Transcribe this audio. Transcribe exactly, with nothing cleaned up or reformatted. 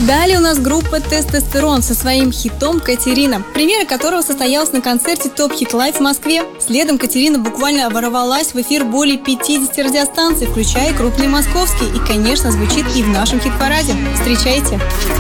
Далее у нас группа «Тестостерон» со своим хитом «Катерина», премьера которого состоялась на концерте Top Hit Live в Москве. Следом Катерина буквально ворвалась в эфир более пятидесяти радиостанций, включая крупные московские, и, конечно, звучит и в нашем хит-параде. Встречайте!